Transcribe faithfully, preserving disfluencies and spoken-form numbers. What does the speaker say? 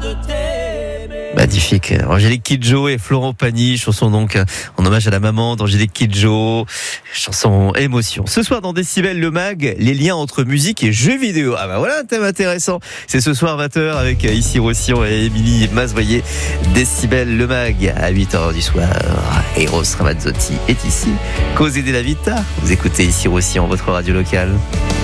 Magnifique. Angélique Kidjo et Florent Pagny, chanson donc en hommage à la maman d'Angélique Kidjo, chanson émotion. Ce soir dans Décibel le Mag, les liens entre musique et jeux vidéo. Ah bah voilà un thème intéressant. C'est ce soir vingt heures avec Issy Rossillon et Émilie Masvoyer. Décibel le Mag à huit heures du soir. Eros Ramazzotti est ici. Causer della Vita. Vous écoutez Issy Rossillon, votre radio locale.